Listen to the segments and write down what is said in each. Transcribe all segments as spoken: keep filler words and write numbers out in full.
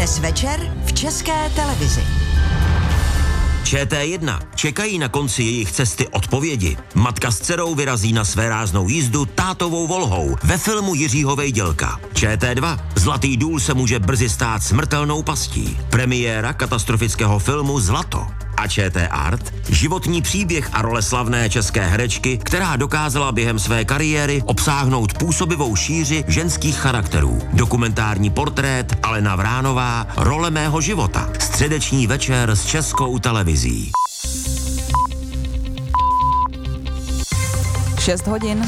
Dnes večer v České televizi. Č T jedna. Čekají na konci jejich cesty odpovědi. Matka s dcerou vyrazí na svéráznou jízdu tátovou Volhou ve filmu Jiřího Vejdělka. Č T dva. Zlatý důl se může brzy stát smrtelnou pastí. Premiéra katastrofického filmu Zlato. A Č T Art. Životní příběh a role slavné české herečky, která dokázala během své kariéry obsáhnout působivou šíři ženských charakterů. Dokumentární portrét Alena Vránová. Role mého života. Středeční večer s Českou televizí. šest hodin.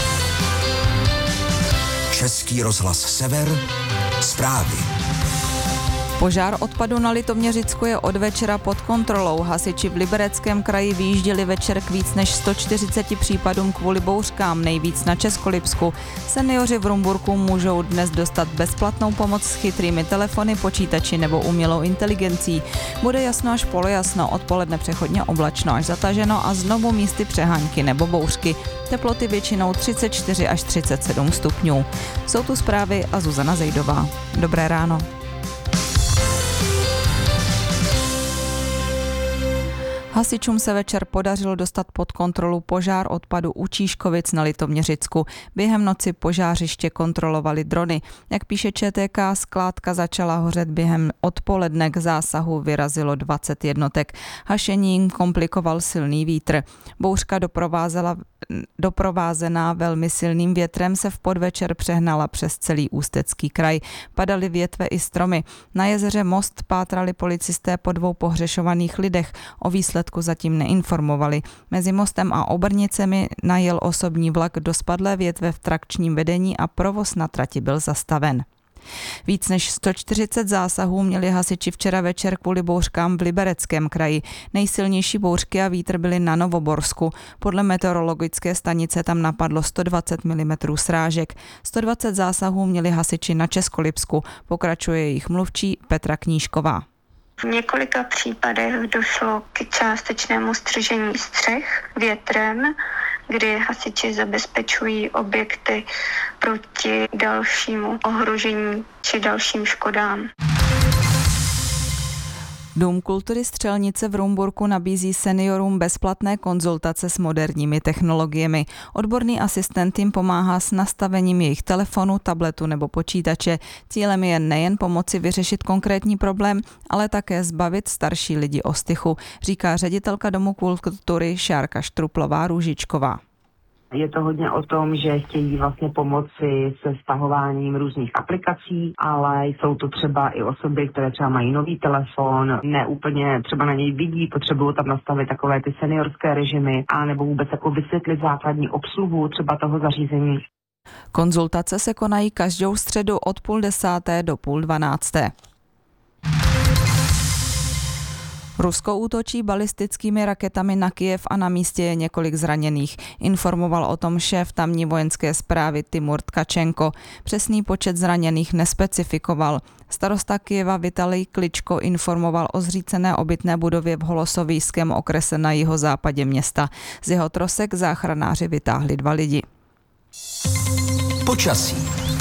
Český rozhlas Sever. Zprávy. Požár odpadu na Litoměřicku je od večera pod kontrolou. Hasiči v Libereckém kraji vyjížděli večer k víc než sto čtyřiceti případům kvůli bouřkám, nejvíc na Českolipsku. Seniori v Rumburku můžou dnes dostat bezplatnou pomoc s chytrými telefony, počítači nebo umělou inteligencí. Bude jasno až polojasno, odpoledne přechodně oblačno až zataženo a znovu místy přehánky nebo bouřky. Teploty většinou třicet čtyři až třicet sedm stupňů. Jsou tu zprávy a Zuzana Zejdová. Dobré ráno. Hasičům se večer podařilo dostat pod kontrolu požár odpadu u Číškovic na Litoměřicku. Během noci požářiště kontrolovali drony. Jak píše Č T K, skládka začala hořet během odpoledne, k zásahu vyrazilo dvacet jednotek. Hašení komplikoval silný vítr. Bouřka doprovázela, doprovázená velmi silným větrem se v podvečer přehnala přes celý Ústecký kraj. Padaly větve i stromy. Na jezeře Most pátrali policisté po dvou pohřešovaných lidech. O výsledku zatím neinformovali. Mezi Mostem a Obrnicemi najel osobní vlak do spadlé větve v trakčním vedení a provoz na trati byl zastaven. Víc než sto čtyřicet zásahů měli hasiči včera večer kvůli bouřkám v Libereckém kraji. Nejsilnější bouřky a vítr byly na Novoborsku. Podle meteorologické stanice tam napadlo sto dvacet milimetrů srážek. sto dvacet zásahů měli hasiči na Českolipsku. Pokračuje jejich mluvčí Petra Knížková. V několika případech došlo k částečnému střežení střech větrem, kdy hasiči zabezpečují objekty proti dalšímu ohrožení či dalším škodám. Dům kultury Střelnice v Rumburku nabízí seniorům bezplatné konzultace s moderními technologiemi. Odborný asistent jim pomáhá s nastavením jejich telefonu, tabletu nebo počítače. Cílem je nejen pomoci vyřešit konkrétní problém, ale také zbavit starší lidi ostychu, říká ředitelka Domu kultury Šárka Štruplová-Růžičková. Je to hodně o tom, že chtějí vlastně pomoci se stahováním různých aplikací, ale jsou to třeba i osoby, které třeba mají nový telefon, neúplně třeba na něj vidí, potřebují tam nastavit takové ty seniorské režimy, a nebo vůbec jako vysvětlit základní obsluhu třeba toho zařízení. Konzultace se konají každou středu od půl desáté do půl dvanácté. Rusko útočí balistickými raketami na Kyjev a na místě je několik zraněných. Informoval o tom šéf tamní vojenské správy Timur Tkačenko. Přesný počet zraněných nespecifikoval. Starosta Kyjeva Vitalij Kličko informoval o zřícené obytné budově v Holosovýském okrese na jihozápadě města. Z jeho trosek záchranáři vytáhli dva lidi. Počasí.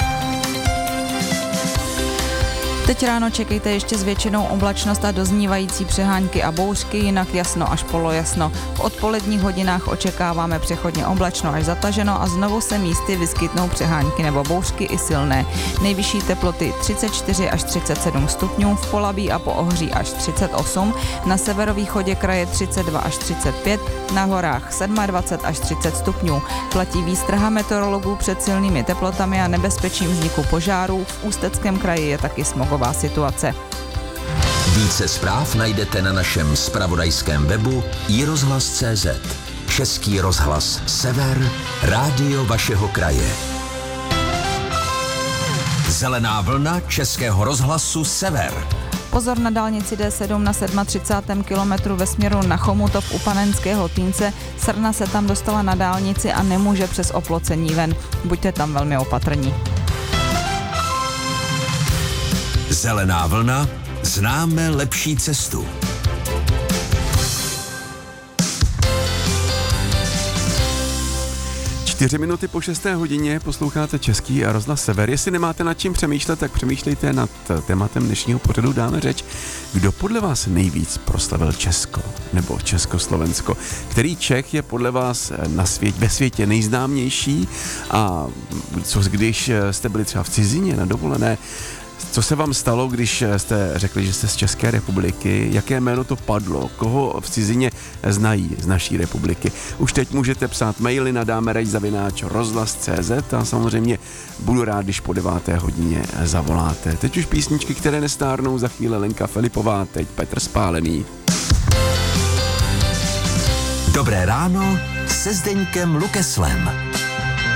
Teď ráno čekejte ještě s většinou oblačnost a doznívající přehánky a bouřky, jinak jasno až polojasno. V odpoledních hodinách očekáváme přechodně oblačno až zataženo a znovu se místy vyskytnou přehánky nebo bouřky i silné. Nejvyšší teploty třicet čtyři až třicet sedm stupňů, v Polabí a po Ohří až třicet osm, na severovýchodě kraje třicet dva až třicet pět, na horách dvacet sedm až třicet stupňů. Platí výstraha meteorologů před silnými teplotami a nebezpečím vzniku požárů. V Ústeckém kraji je taky smog. Situace. Více zpráv najdete na našem zpravodajském webu i rozhlas tečka cé zet. Český rozhlas Sever, rádio vašeho kraje. Zelená vlna Českého rozhlasu Sever. Pozor na dálnici D sedm na třicátém sedmém kilometru ve směru na Chomutov u Panenského Týnce. Srna se tam dostala na dálnici a nemůže přes oplocení ven. Buďte tam velmi opatrní. Zelená vlna, známe lepší cestu. Čtyři minuty po šesté hodině posloucháte Český rozhlas Sever. Jestli nemáte nad čím přemýšlet, tak přemýšlejte nad tématem dnešního pořadu. Dáme řeč, kdo podle vás nejvíc proslavil Česko nebo Československo. Který Čech je podle vás na světě, ve světě nejznámější a co když jste byli třeba v cizině na dovolené, co se vám stalo, když jste řekli, že jste z České republiky? Jaké jméno to padlo? Koho v cizině znají z naší republiky? Už teď můžete psát maily na dámerej zavináč rozhlas tečka cé zet a samozřejmě budu rád, když po deváté hodině zavoláte. Teď už písničky, které nestárnou, za chvíli Lenka Filipová, teď Petr Spálený. Dobré ráno se Zdeňkem Lukeslem.